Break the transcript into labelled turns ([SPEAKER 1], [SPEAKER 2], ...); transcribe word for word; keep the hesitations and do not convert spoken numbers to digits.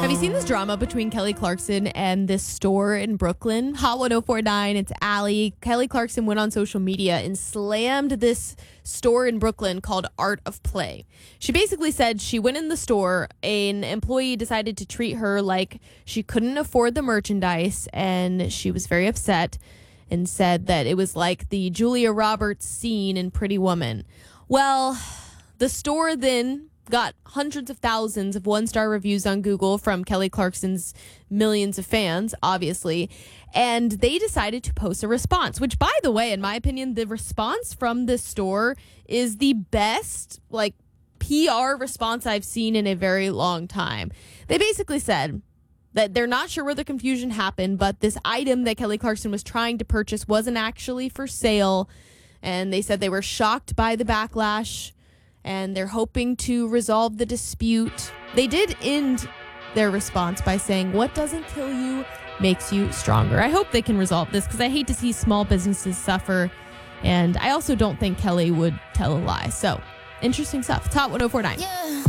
[SPEAKER 1] Have you seen this drama between Kelly Clarkson and this store in Brooklyn? Hot one oh four point nine, it's Allie. Kelly Clarkson went on social media and slammed this store in Brooklyn called Art of Play. She basically said she went in the store, an employee decided to treat her like she couldn't afford the merchandise, and she was very upset and said that it was like the Julia Roberts scene in Pretty Woman. Well, the store then got hundreds of thousands of one-star reviews on Google from Kelly Clarkson's millions of fans, obviously, and they decided to post a response, which, by the way, in my opinion, the response from this store is the best, like, P R response I've seen in a very long time. They basically said that they're not sure where the confusion happened, but this item that Kelly Clarkson was trying to purchase wasn't actually for sale, and they said they were shocked by the backlash, and they're hoping to resolve the dispute. They did end their response by saying, "What doesn't kill you makes you stronger." I hope they can resolve this because I hate to see small businesses suffer, and I also don't think Kelly would tell a lie. So, interesting stuff. Top one oh four point nine.
[SPEAKER 2] Yeah.